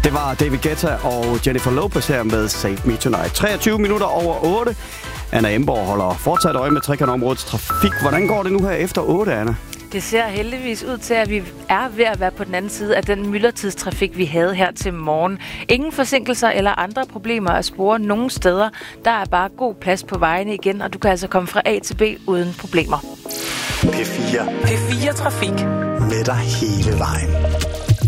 Det var David Guetta og Jennifer Lopez her med Save Me Tonight. 23 minutter over 8. Anna Emborg holder fortsat øje med trekantområdets trafik. Hvordan går det nu her efter 8, Anna? Det ser heldigvis ud til, at vi er ved at være på den anden side af den myldretidstrafik, vi havde her til morgen. Ingen forsinkelser eller andre problemer at spore nogen steder. Der er bare god plads på vejene igen, og du kan altså komme fra A til B uden problemer. P4 Trafik. Med dig hele vejen.